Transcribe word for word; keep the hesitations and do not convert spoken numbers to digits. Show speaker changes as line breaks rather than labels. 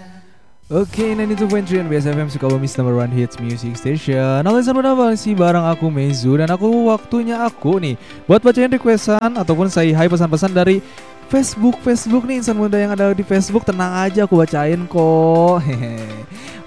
Oke, sembilan puluh dua koma tiga B S F M Sukabumi's number one hits music station. Halo, selamat datang sih bareng aku Mezu dan aku waktunya aku nih buat bacain requestan ataupun say hi pesan-pesan dari Facebook Facebook nih insan muda yang ada di Facebook, tenang aja aku bacain kok. Hehe.